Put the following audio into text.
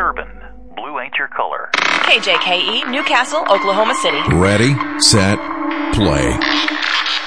Urban. Blue ain't your color. KJKE, Newcastle, Oklahoma City. Ready, set, play.